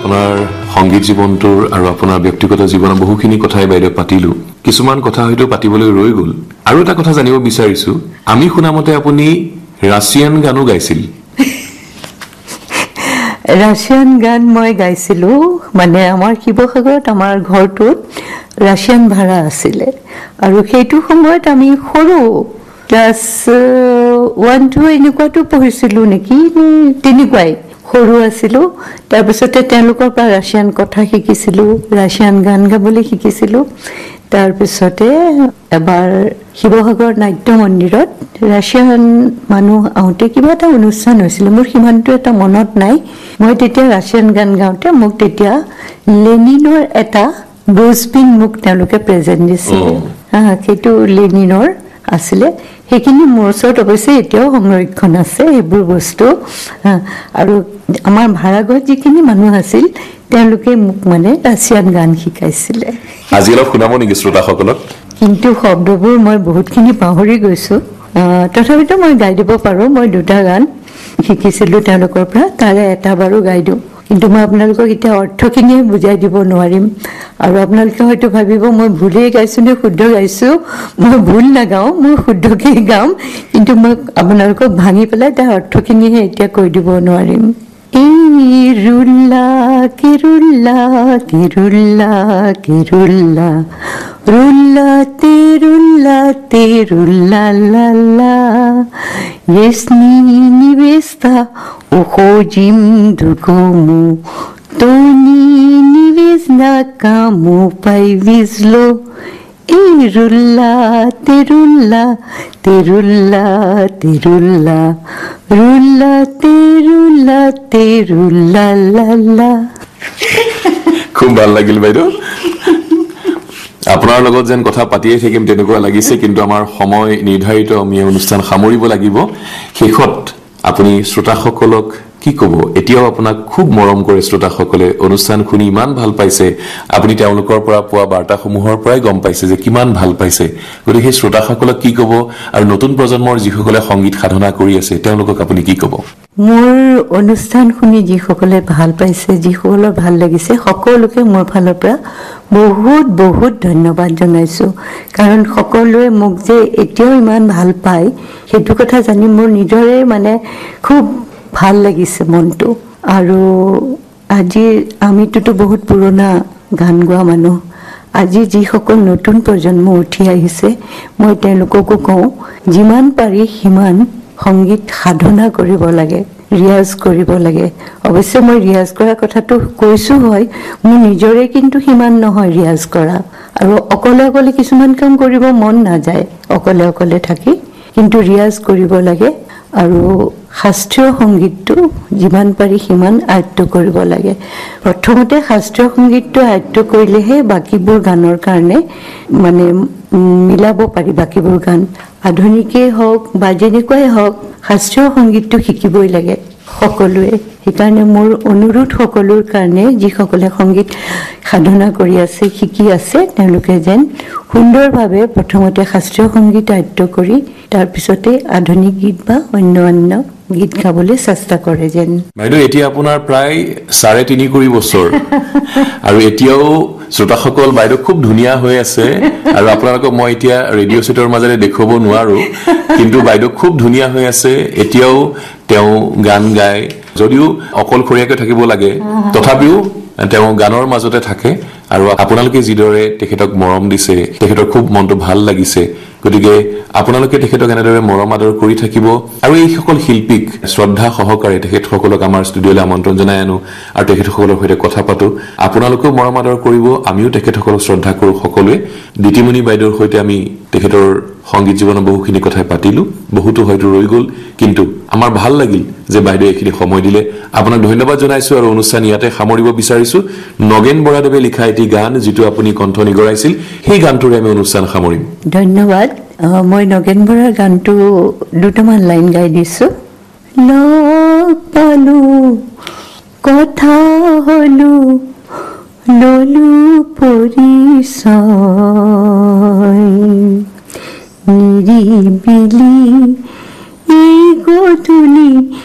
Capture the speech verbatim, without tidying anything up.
আপোনাৰ সংগীত জীৱনটোৰ আৰু আপোনাৰ ব্যক্তিগত জীৱনৰ বহুখিনি কথাই বাইদেউ পাতিলো কিছুমান কথা হয়তো পাতিবলৈ ৰৈ গ'ল আৰু এটা কথা জানিব বিচাৰিছো আমি শুনামতে আপুনি ৰাছিয়ান গানো গাইছিল ৰাছিয়ান গান মই গাইছিলো মানে আমাৰ শিৱসাগৰত আমাৰ ঘৰটোত ৰাছিয়ান ভাড়া আছিলে আৰু সেইটো সময়ত আমি সৰু ক্লাছ ওৱান টু এনেকুৱাটো পঢ়িছিলো নেকি তেনেকুৱাই সৰু আছিলো তাৰপিছতে তেওঁলোকৰ পৰা ৰাছিয়ান কথা শিকিছিলো ৰাছিয়ান গান গাবলৈ শিকিছিলো তাৰপিছতে এবাৰ শিৱসাগৰ নাট্য মন্দিৰত ৰাছিয়ান মানুহ আহোঁতে কিবা এটা অনুষ্ঠান হৈছিল মোৰ সিমানটো এটা মনত নাই মই তেতিয়া ৰাছিয়ান গান গাওঁতে মোক তেতিয়া লেনিনৰ এটা ব্ৰুজপিন মোক তেওঁলোকে প্ৰেজেন্ট দিছিল হা সেইটো লেনিনৰ আছিলে সেইখিনি মোৰ ওচৰত অৱশ্যে এতিয়াও সংৰক্ষণ আছে এইবোৰ বস্তু আৰু আমাৰ ভাড়াঘৰত যিখিনি মানুহ আছিল তেওঁলোকে মোক মানে ৰাছিয়ান গান শিকাইছিলে আজি অলপ শুনাব নেকি শ্ৰোতাসকলক কিন্তু শব্দবোৰ মই বহুতখিনি পাহৰি গৈছো তথাপিতো মই গাই দিব পাৰোঁ মই দুটা গান শিকিছিলোঁ তেওঁলোকৰ পৰা তাৰে এটা বাৰু গাই দিওঁ কিন্তু মই আপোনালোকক এতিয়া অৰ্থখিনিয়ে বুজাই দিব নোৱাৰিম আৰু আপোনালোকে হয়তো ভাবিব মই ভুলেই গাইছোঁ নে শুদ্ধ গাইছোঁ মই ভুল নাগাওঁ মই শুদ্ধকেই গাম কিন্তু মই আপোনালোকক ভাঙি পেলাই তাৰ অৰ্থখিনিহে এতিয়া কৈ দিব নোৱাৰিম Rulla, kirulla, kirulla, kirulla, rulla, tirulla, tirulla, la la. Jesni невеста, уходим другому, то не невестно, кому повезло. И руlla, tirulla, tirulla, tirulla, rulla, tirulla, tirulla, la la. খুব ভাল লাগিল বাইদেউ আপোনাৰ লগত যেন কথা পাতিয়ে থাকিম তেনেকুৱা লাগিছে কিন্তু আমাৰ সময় নিৰ্ধাৰিত আমি অনুষ্ঠান সামৰিব লাগিব শেষত আপুনি শ্ৰোতাসকলক কি ক'ব এতিয়াও আপোনাক খুব মৰম কৰে শ্ৰোতাসকলে অনুষ্ঠান শুনি ইমান ভাল পাইছে আপুনি তেওঁলোকৰ পৰা পোৱা বাৰ্তাসমূহৰ পৰাই গম পাইছে যে কিমান ভাল পাইছে গতিকে শ্ৰোতাসকলক কি ক'ব আৰু নতুন প্ৰজন্মৰ যিসকলে সংগীত সাধনা কৰি আছে তেওঁলোকক আপুনি কি ক'ব মোৰ অনুষ্ঠান শুনি যিসকলে ভাল পাইছে যিসকলৰ ভাল লাগিছে সকলোকে মোৰ ফালৰ পৰা বহুত বহুত ধন্যবাদ জনাইছো কাৰণ সকলোৱে মোক যে এতিয়াও ইমান ভাল পায় সেইটো কথা জানি মোৰ নিজৰে মানে খুব ভাল লাগিছে মনটো আৰু আজি আমিতো বহুত পুৰণা গান গোৱা মানুহ আজি যিসকল নতুন প্ৰজন্ম উঠি আহিছে মই তেওঁলোককো কওঁ যিমান পাৰি সিমান সংগীত সাধনা কৰিব লাগে ৰিয়াজ কৰিব লাগে অৱশ্যে মই ৰিয়াজ কৰা কথাটো কৈছো হয় মোৰ নিজৰে কিন্তু সিমান নহয় ৰিয়াজ কৰা আৰু অকলে অকলে কিছুমান কাম কৰিব মন নাযায় অকলে অকলে থাকি কিন্তু ৰিয়াজ কৰিব লাগে আৰু শাস্ত্ৰীয় সংগীতটো যিমান পাৰি সিমান আয়ত্ত কৰিব লাগে প্ৰথমতে শাস্ত্ৰীয় সংগীতটো আয়ত্ত কৰিলেহে বাকিবোৰ গানৰ কাৰণে মানে মিলাব পাৰি বাকিবোৰ গান আধুনিকেই হওক বা যেনেকুৱাই হওক শাস্ত্ৰীয় সংগীতটো শিকিবই লাগে সকলোৱে সেইকাৰণে মোৰ অনুৰোধ সকলোৰ কাৰণে যিসকলে সংগীত সাধনা কৰি আছে শিকি আছে তেওঁলোকে যেন সুন্দৰভাৱে প্ৰথমতে শাস্ত্ৰীয় সংগীত আয়ত্ত কৰি তাৰপিছতে আধুনিক গীত বা অন্য অন্য গীত গাবলৈ চেষ্টা কৰে যেন বাইদেউ এতিয়া আপোনাৰ প্ৰায় চাৰে তিনি কুৰি বছৰ আৰু এতিয়াও শ্ৰোতাসকল বাইদেউ খুব ধুনীয়া হৈ আছে আৰু আপোনালোকক মই এতিয়া ৰেডিঅ' সেটৰ মাজেৰে দেখুৱাব নোৱাৰো কিন্তু বাইদেউ খুব ধুনীয়া হৈ আছে এতিয়াও তেওঁ গান গায় যদিও অকলশৰীয়াকৈ থাকিব লাগে তথাপিও তেওঁ গানৰ মাজতে থাকে আৰু আপোনালোকে যিদৰে তেখেতক মৰম দিছে তেখেতৰ খুব মনটো ভাল লাগিছে গতিকে আপোনালোকে তেখেতক এনেদৰে মৰম আদৰ কৰি থাকিব আৰু এই সকল শিল্পীক শ্ৰদ্ধা সহকাৰে তেখেতসকলক আমাৰ ষ্টুডিঅ'লৈ আমন্ত্ৰণ জনাই আনো আৰু তেখেতসকলৰ সৈতে কথা পাতো আপোনালোকেও মৰম আদৰ কৰিব আমিও তেখেতসকলক শ্ৰদ্ধা কৰো সকলোৱে দিতিমণি বাইদেউৰ সৈতে আমি তেখেতৰ সংগীত জীৱনৰ বহুখিনি কথাই পাতিলো বহুতো হয়তো ৰৈ গ'ল কিন্তু আমাৰ ভাল লাগিল যে বাইদেউ এইখিনি সময় দিলে আপোনাক ধন্যবাদ জনাইছো আৰু অনুষ্ঠান ইয়াতে সামৰিব বিচাৰিছো নগেন বৰাদেৱে লিখা এটি গান যিটো আপুনি কণ্ঠ নিগৰাইছিল সেই গানটোৰে আমি অনুষ্ঠান সামৰিম ধন্যবাদ মই নগেন বৰাৰ গানটো দুটামান লাইন গাই দিছো লগ পালো কথা হলো ললো পৰিচয় নিৰিবিলি এই গধূলি